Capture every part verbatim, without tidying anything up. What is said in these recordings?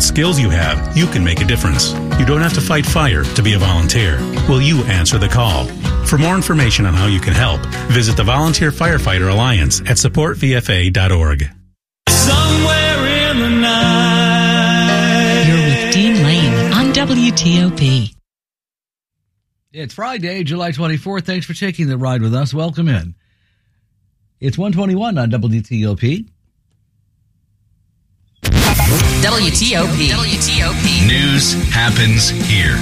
what skills you have, you can make a difference. You don't have to fight fire to be a volunteer. Will you answer the call? For more information on how you can help, visit the Volunteer Firefighter Alliance at support v f a dot org. Somewhere in the night. You're with Dean Lane on W T O P. It's Friday, July twenty-fourth. Thanks for taking the ride with us. Welcome in. It's one twenty-one on W T O P. W T O P. W T O P. News happens here.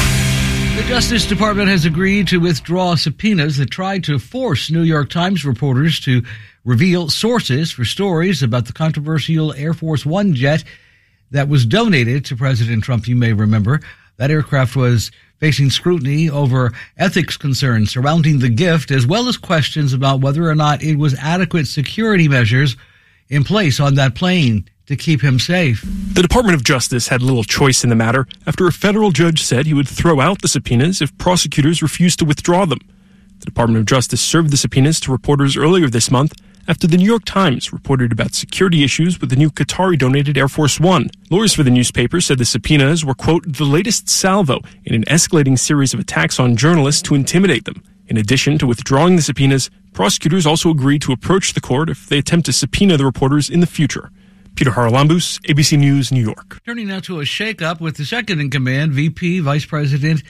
The Justice Department has agreed to withdraw subpoenas that tried to force New York Times reporters to reveal sources for stories about the controversial Air Force One jet that was donated to President Trump. You may remember that aircraft was facing scrutiny over ethics concerns surrounding the gift, as well as questions about whether or not it was adequate security measures in place on that plane to keep him safe. The Department of Justice had little choice in the matter after a federal judge said he would throw out the subpoenas if prosecutors refused to withdraw them. The Department of Justice served the subpoenas to reporters earlier this month after the New York Times reported about security issues with the new Qatari-donated Air Force One. Lawyers for the newspaper said the subpoenas were, quote, the latest salvo in an escalating series of attacks on journalists to intimidate them. In addition to withdrawing the subpoenas, prosecutors also agreed to approach the court if they attempt to subpoena the reporters in the future. Peter Haralambous, A B C News, New York. Turning now to a shakeup with the second in command, V P Vice President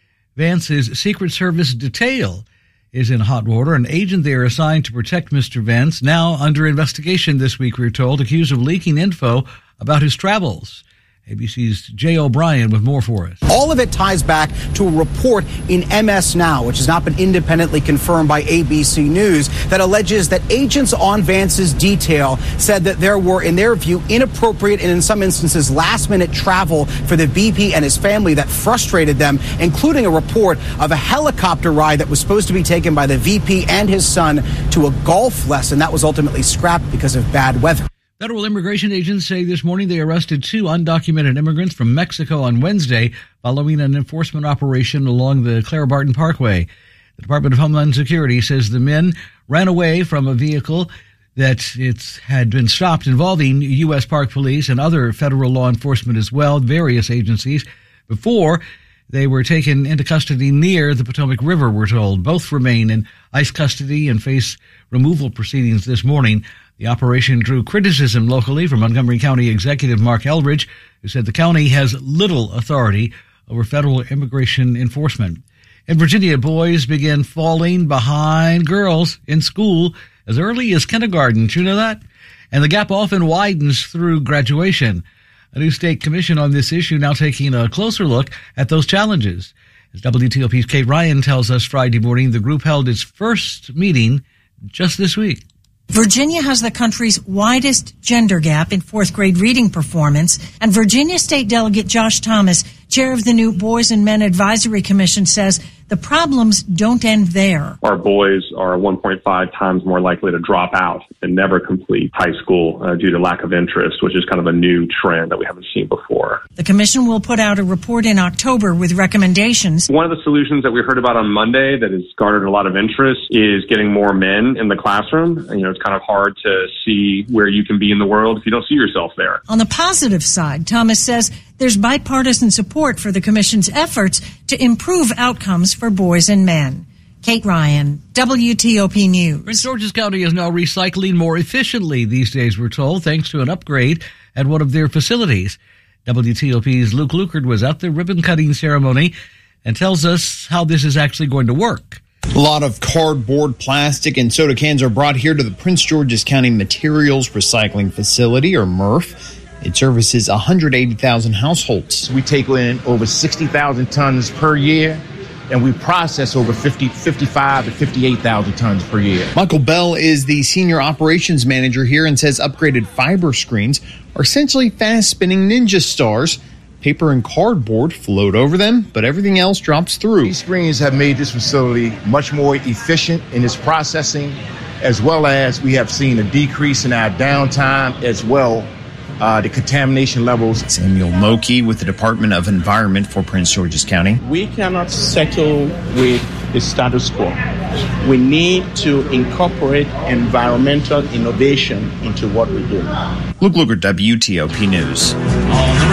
Vance's Secret Service detail is in hot water. An agent there assigned to protect Mister Vance, now under investigation this week, we're told, accused of leaking info about his travels. A B C's Jay O'Brien with more for us. All of it ties back to a report in M S Now, which has not been independently confirmed by A B C News, that alleges that agents on Vance's detail said that there were, in their view, inappropriate and in some instances last-minute travel for the V P and his family that frustrated them, including a report of a helicopter ride that was supposed to be taken by the V P and his son to a golf lesson that was ultimately scrapped because of bad weather. Federal immigration agents say this morning they arrested two undocumented immigrants from Mexico on Wednesday following an enforcement operation along the Clara Barton Parkway. The Department of Homeland Security says the men ran away from a vehicle that it had been stopped involving U S Park Police and other federal law enforcement as well, various agencies, before they were taken into custody near the Potomac River, we're told. Both remain in ICE custody and face removal proceedings this morning. The operation drew criticism locally from Montgomery County Executive Mark Eldridge, who said the county has little authority over federal immigration enforcement. In Virginia, boys begin falling behind girls in school as early as kindergarten. Did you know that? And the gap often widens through graduation. A new state commission on this issue now taking a closer look at those challenges. As W T O P's Kate Ryan tells us Friday morning, the group held its first meeting just this week. Virginia has the country's widest gender gap in fourth grade reading performance, and Virginia State Delegate Josh Thomas, chair of the new Boys and Men Advisory Commission, says the problems don't end there. Our boys are one point five times more likely to drop out and never complete high school uh, due to lack of interest, which is kind of a new trend that we haven't seen before. The commission will put out a report in October with recommendations. One of the solutions that we heard about on Monday that has garnered a lot of interest is getting more men in the classroom. You know, it's kind of hard to see where you can be in the world if you don't see yourself there. On the positive side, Thomas says there's bipartisan support for the commission's efforts to improve outcomes for boys and men. Kate Ryan, W T O P News. Prince George's County is now recycling more efficiently these days, we're told, thanks to an upgrade at one of their facilities. W T O P's Luke Lukert was at the ribbon-cutting ceremony and tells us how this is actually going to work. A lot of cardboard, plastic, and soda cans are brought here to the Prince George's County Materials Recycling Facility, or M R F. It services one hundred eighty thousand households. We take in over sixty thousand tons per year, and we process over fifty, fifty-five to fifty-eight thousand tons per year. Michael Bell is the senior operations manager here and says upgraded fiber screens are essentially fast-spinning Ninja Stars. Paper and cardboard float over them, but everything else drops through. These screens have made this facility much more efficient in its processing, as well as we have seen a decrease in our downtime as well. Uh, the contamination levels. Samuel Moki with the Department of Environment for Prince George's County. We cannot settle with the status quo. We need to incorporate environmental innovation into what we do. Luke Luger, W T O P News. On the